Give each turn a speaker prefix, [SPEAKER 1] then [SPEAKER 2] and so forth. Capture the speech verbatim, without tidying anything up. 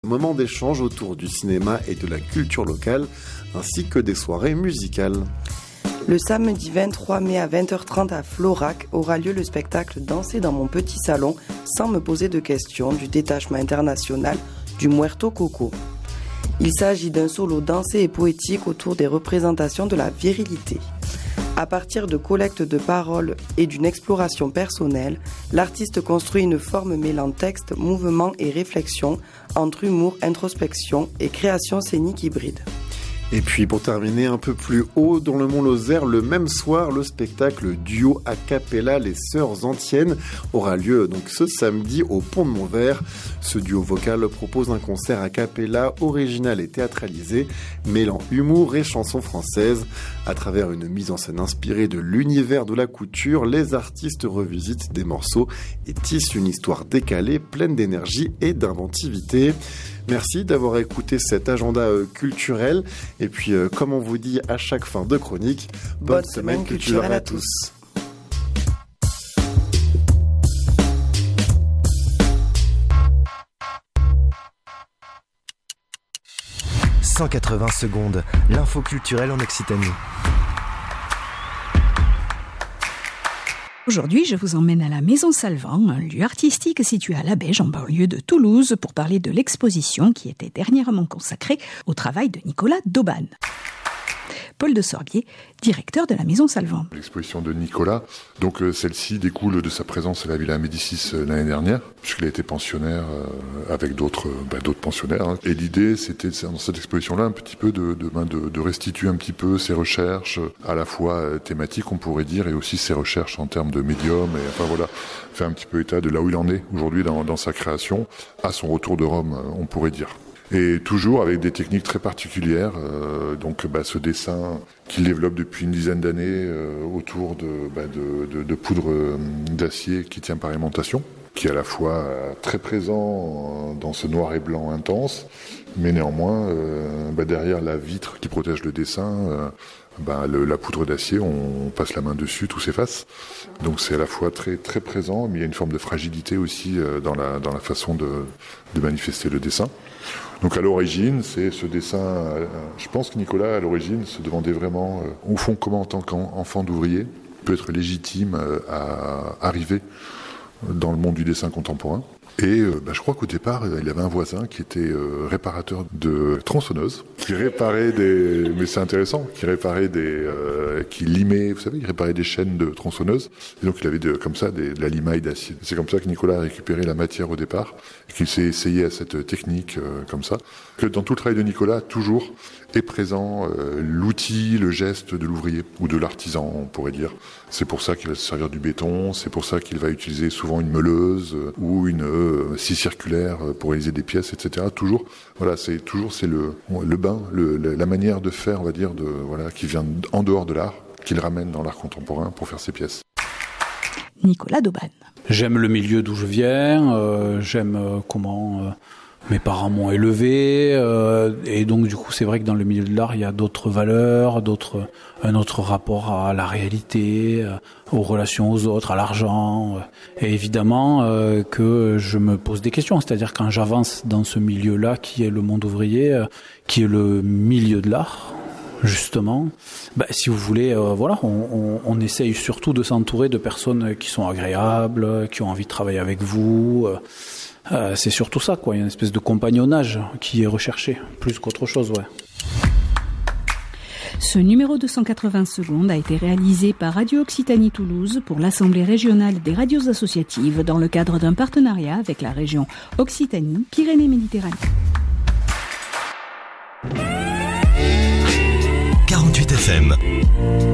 [SPEAKER 1] moments d'échange autour du cinéma et de la culture locale, ainsi que des soirées musicales.
[SPEAKER 2] Le samedi vingt-trois mai à vingt heures trente à Florac aura lieu le spectacle Danser dans mon petit salon sans me poser de questions du détachement international du Muerto Coco. Il s'agit d'un solo dansé et poétique autour des représentations de la virilité. À partir de collectes de paroles et d'une exploration personnelle, l'artiste construit une forme mêlant texte, mouvement et réflexion entre humour, introspection et création scénique hybride.
[SPEAKER 1] Et puis pour terminer un peu plus haut dans le Mont-Lozère, le même soir, le spectacle duo a cappella Les Sœurs Antiennes aura lieu donc ce samedi au Pont de Montvert. Ce duo vocal propose un concert a cappella original et théâtralisé, mêlant humour et chansons françaises. À travers une mise en scène inspirée de l'univers de la couture, les artistes revisitent des morceaux et tissent une histoire décalée, pleine d'énergie et d'inventivité. Merci d'avoir écouté cet agenda euh, culturel. Et puis, euh, comme on vous dit à chaque fin de chronique, bonne, bonne semaine, semaine culturelle à tous.
[SPEAKER 3] cent quatre-vingts secondes, l'info culturelle en Occitanie.
[SPEAKER 4] Aujourd'hui, je vous emmène à la Maison Salvant, un lieu artistique situé à Labège, en banlieue de Toulouse, pour parler de l'exposition qui était dernièrement consacrée au travail de Nicolas Dauban. Paul de Sorbier, directeur de la Maison Salvant.
[SPEAKER 5] L'exposition de Nicolas, donc euh, celle-ci découle de sa présence à la Villa Médicis euh, l'année dernière, puisqu'il a été pensionnaire euh, avec d'autres, euh, bah, d'autres pensionnaires. Hein. Et l'idée, c'était dans cette exposition-là un petit peu de, de, de, de restituer un petit peu ses recherches, à la fois euh, thématiques, on pourrait dire, et aussi ses recherches en termes de médium, et enfin voilà, faire un petit peu état de là où il en est aujourd'hui dans, dans sa création, à son retour de Rome, euh, on pourrait dire. Et toujours avec des techniques très particulières, euh, donc bah, ce dessin qu'il développe depuis une dizaine d'années euh, autour de, bah, de, de, de poudre euh, d'acier qui tient par aimantation, qui est à la fois euh, très présent dans ce noir et blanc intense, mais néanmoins euh, bah, derrière la vitre qui protège le dessin, euh, bah, le, la poudre d'acier, on passe la main dessus, tout s'efface. Donc c'est à la fois très très présent, mais il y a une forme de fragilité aussi euh, dans la dans la façon de, de manifester le dessin. Donc à l'origine, c'est ce dessin, euh, je pense que Nicolas, à l'origine, se demandait vraiment, euh, au fond, comment en tant qu'enfant d'ouvrier, peut être légitime euh, à arriver dans le monde du dessin contemporain. Et euh, bah, je crois qu'au départ, il avait un voisin qui était euh, réparateur de tronçonneuses, qui réparait des... Mais c'est intéressant, qui réparait des... Euh, qui limait, vous savez, il réparait des chaînes de tronçonneuses. Et donc il avait de, comme ça des, de la limaille d'acier. C'est comme ça que Nicolas a récupéré la matière au départ, et qu'il s'est essayé à cette technique euh, comme ça. Que dans tout le travail de Nicolas, toujours est présent euh, l'outil, le geste de l'ouvrier, ou de l'artisan, on pourrait dire. C'est pour ça qu'il va se servir du béton, c'est pour ça qu'il va utiliser souvent une meuleuse, euh, ou une euh, scie circulaire pour réaliser des pièces, et cetera. Toujours, voilà, c'est toujours c'est le, le bain, le, la manière de faire, on va dire, de, voilà, qui vient en dehors de l'art, qu'il ramène dans l'art contemporain pour faire ses pièces.
[SPEAKER 4] Nicolas Dauban.
[SPEAKER 6] J'aime le milieu d'où je viens, euh, j'aime euh, comment... Euh mes parents m'ont élevé, euh, et donc du coup c'est vrai que dans le milieu de l'art il y a d'autres valeurs, d'autres, un autre rapport à la réalité, euh, aux relations aux autres, à l'argent, euh, et évidemment euh, que je me pose des questions, c'est-à-dire quand j'avance dans ce milieu-là qui est le monde ouvrier, euh, qui est le milieu de l'art, justement, bah, si vous voulez, euh, voilà, on, on, on essaye surtout de s'entourer de personnes qui sont agréables, qui ont envie de travailler avec vous. Euh, Euh, c'est surtout ça, quoi. Il y a une espèce de compagnonnage qui est recherché, plus qu'autre chose, ouais.
[SPEAKER 4] Ce numéro de cent quatre-vingts secondes a été réalisé par Radio Occitanie Toulouse pour l'Assemblée régionale des radios associatives dans le cadre d'un partenariat avec la région Occitanie-Pyrénées-Méditerranée.
[SPEAKER 3] quarante-huit F M